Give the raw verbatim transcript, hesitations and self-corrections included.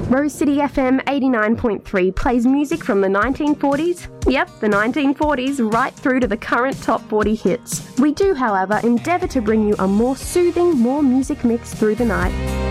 Rose City F M eighty-nine point three plays music from the nineteen forties, yep, the nineteen forties, right through to the current top forty hits. We do, however, endeavour to bring you a more soothing, more music mix through the night.